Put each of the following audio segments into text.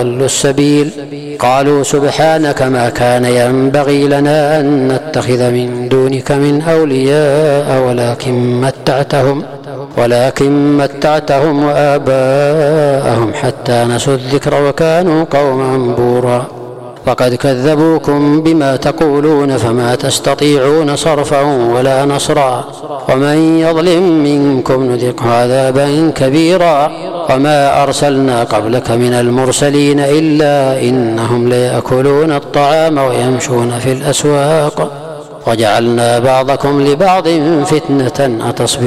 أضل السبيل. قالوا سبحانك ما كان ينبغي لنا أن نتخذ من دونك من أولياء ولكن متعتهم وآباءهم حتى نسوا الذكر وكانوا قوما بورا. وقد كذبوكم بما تقولون فما تستطيعون صرفا ولا نصرا ومن يظلم منكم نذقه عذابا كبيرا. وما أرسلنا قبلك من المرسلين إلا إنهم ليأكلون الطعام ويمشون في الأسواق وجعلنا بعضكم لبعض فتنة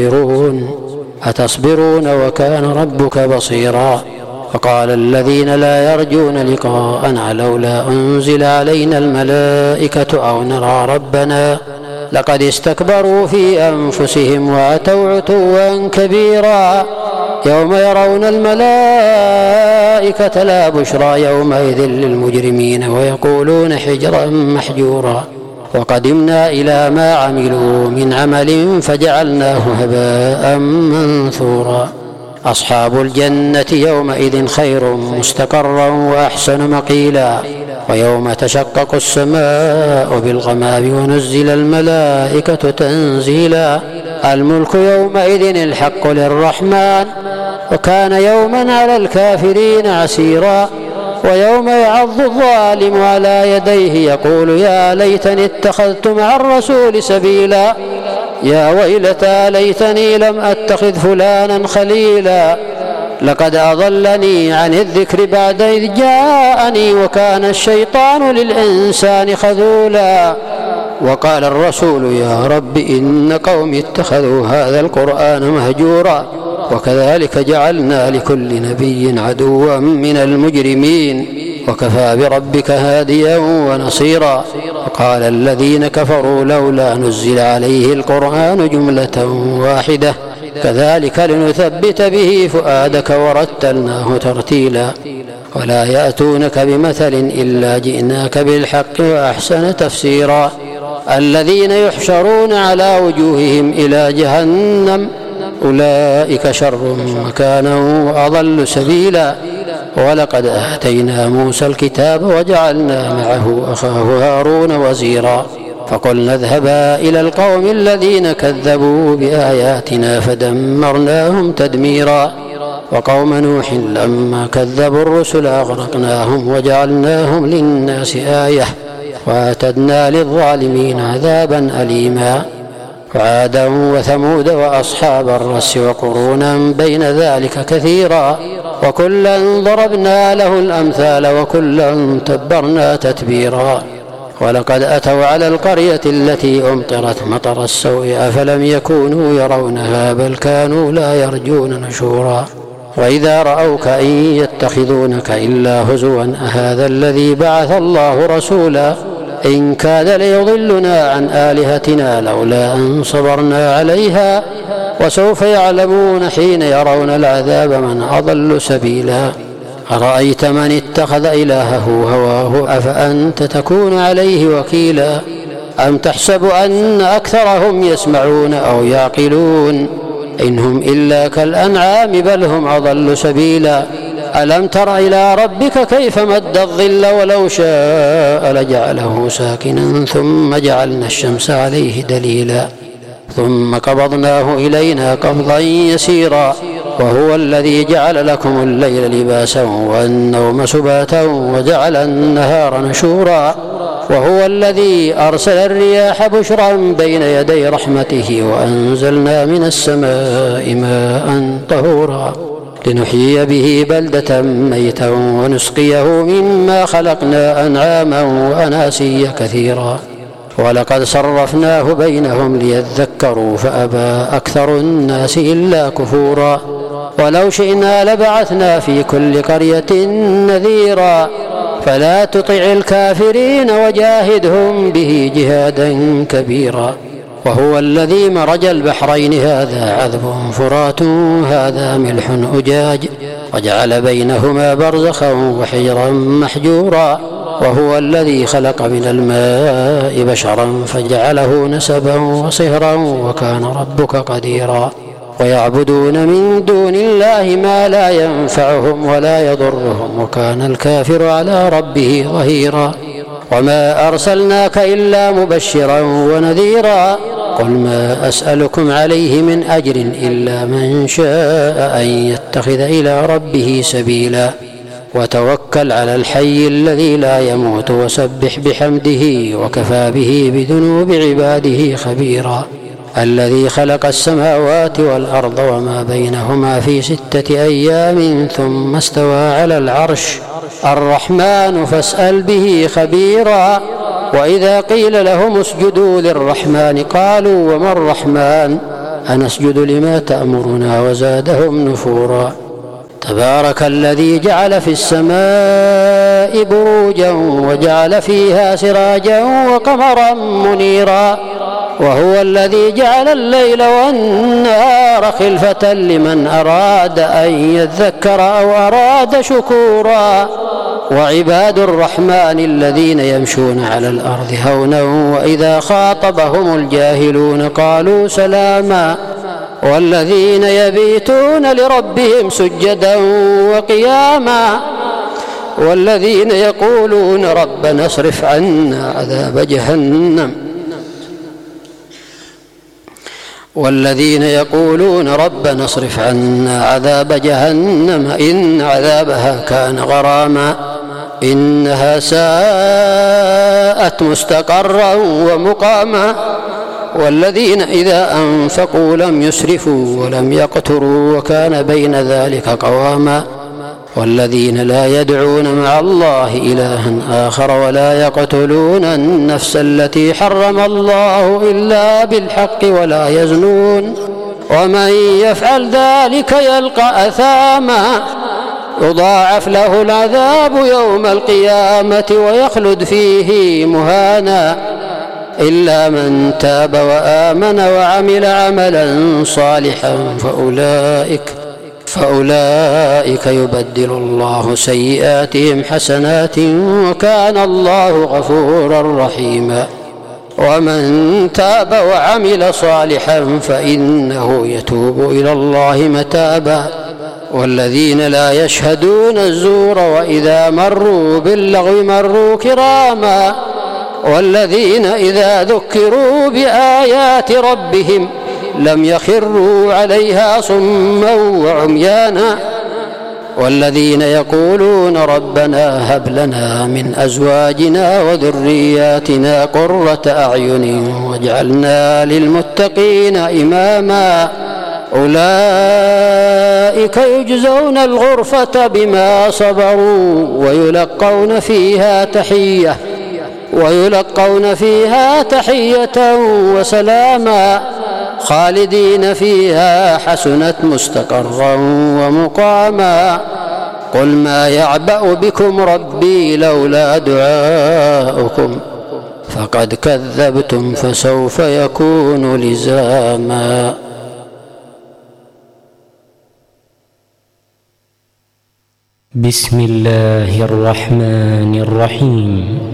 أتصبرون وكان ربك بصيرا. فقال الذين لا يرجون لقاءنا لولا أنزل علينا الملائكة أو نرى ربنا لقد استكبروا في أنفسهم وأتوا عتوا كبيرا. يوم يرون الملائكة لا بشرى يومئذ للمجرمين ويقولون حجرا محجورا. وقدمنا إلى ما عملوا من عمل فجعلناه هباء منثورا. أصحاب الجنة يومئذ خير مستقرا وأحسن مقيلا. ويوم تشقق السماء بالغمام ونزل الملائكة تنزيلا. الملك يومئذ الحق للرحمن وكان يوما على الكافرين عسيرا. ويوم يعض الظالم على يديه يقول يا ليتني اتخذت مع الرسول سبيلا. يا ويلتى ليتني لم أتخذ فلانا خليلا لقد أضلني عن الذكر بعد إذ جاءني وكان الشيطان للإنسان خذولا. وقال الرسول يا رب إن قومي اتخذوا هذا القرآن مهجورا. وكذلك جعلنا لكل نبي عدوا من المجرمين وكفى بربك هاديا ونصيرا. وقال الذين كفروا لولا نزل عليه القرآن جملة واحدة كذلك لنثبت به فؤادك ورتلناه ترتيلا. ولا يأتونك بمثل إلا جئناك بالحق وأحسن تفسيرا. الذين يحشرون على وجوههم إلى جهنم أولئك شر مكانا وأضل سبيلا. ولقد آتينا موسى الكتاب وجعلنا معه أخاه هارون وزيرا. فقلنا اذهبا إلى القوم الذين كذبوا بآياتنا فدمرناهم تدميرا. وقوم نوح لما كذبوا الرسل أغرقناهم وجعلناهم للناس آية وأعتدنا للظالمين عذابا أليما. وعادا وثمود وأصحاب الرس وقرونا بين ذلك كثيرا وكلا ضربنا له الأمثال وكلا تبرنا تتبيرا. ولقد أتوا على القرية التي أمطرت مطر السوء أفلم يكونوا يرونها بل كانوا لا يرجون نشورا. وإذا رأوك إن يتخذونك إلا هزوا أهذا الذي بعث الله رسولا إن كاد ليضلنا عن آلهتنا لولا أن صبرنا عليها وسوف يعلمون حين يرون العذاب من أضل سبيلا. أرأيت من اتخذ إلهه هواه أفأنت تكون عليه وكيلا أم تحسب أن أكثرهم يسمعون أو يعقلون إنهم إلا كالأنعام بل هم أضل سبيلا. ألم تر إلى ربك كيف مد الظل ولو شاء لجعله ساكنا ثم جعلنا الشمس عليه دليلا ثم قبضناه إلينا قبضا يسيرا. وهو الذي جعل لكم الليل لباسا والنوم سباتا وجعل النهار نشورا. وهو الذي أرسل الرياح بشرا بين يدي رحمته وأنزلنا من السماء ماء طهورا لنحيي به بلدة ميتا ونسقيه مما خلقنا أنعاما وأناسيا كثيرا. ولقد صرفناه بينهم ليذكروا فأبى أكثر الناس إلا كفورا. ولو شئنا لبعثنا في كل قرية نذيرا فلا تطع الكافرين وجاهدهم به جهادا كبيرا. وهو الذي مرج البحرين هذا عذب فرات هذا ملح أجاج وجعل بينهما برزخا وحجرا محجورا. وهو الذي خلق من الماء بشرا فجعله نسبا وصهرا وكان ربك قديرا. ويعبدون من دون الله ما لا ينفعهم ولا يضرهم، وكان الكافر على ربه ظهيرا. وما أرسلناك إلا مبشرا ونذيرا. قل ما أسألكم عليه من أجر إلا من شاء أن يتخذ إلى ربه سبيلا. وتوكل على الحي الذي لا يموت وسبح بحمده وكفى به بذنوب عباده خبيرا. الذي خلق السماوات والأرض وما بينهما في 6 أيام ثم استوى على العرش الرحمن فاسأل به خبيرا. وإذا قيل لهم اسجدوا للرحمن قالوا وما الرحمن أنسجد لما تأمرنا وزادهم نفورا. تبارك الذي جعل في السماء بروجا وجعل فيها سراجا وقمرا منيرا. وهو الذي جعل الليل والنهار خلفة لمن أراد أن يذكر أو أراد شكورا. وعباد الرحمن الذين يمشون على الأرض هونا وإذا خاطبهم الجاهلون قالوا سلاما. والذين يبيتون لربهم سجدا وقياما. والذين يقولون ربنا اصرف عنا عذاب جهنم. والذين يقولون ربنا اصرف عنا عذاب جهنم إن عذابها كان غراما إنها ساءت مستقرا ومقاما. والذين إذا أنفقوا لم يسرفوا ولم يقتروا وكان بين ذلك قواما. والذين لا يدعون مع الله إلها آخر ولا يقتلون النفس التي حرم الله إلا بالحق ولا يزنون ومن يفعل ذلك يلقى أثاما يضاعف له العذاب يوم القيامة ويخلد فيه مهانا إلا من تاب وآمن وعمل عملا صالحا فأولئك يبدل الله سيئاتهم حسنات وكان الله غفورا رحيما. ومن تاب وعمل صالحا فإنه يتوب إلى الله متابا. والذين لا يشهدون الزور وإذا مروا باللغو مروا كراما. والذين إذا ذكروا بآيات ربهم لم يخروا عليها صما وعميانا. والذين يقولون ربنا هب لنا من أزواجنا وذرياتنا قرة أعين واجعلنا للمتقين إماما. أولئك يجزون الغرفة بما صبروا ويلقون فيها تحية وسلاما خالدين فيها حسنت مستقرا ومقاما. قل ما يعبأ بكم ربي لولا دعاؤكم فقد كذبتم فسوف يكون لزاما. بسم الله الرحمن الرحيم.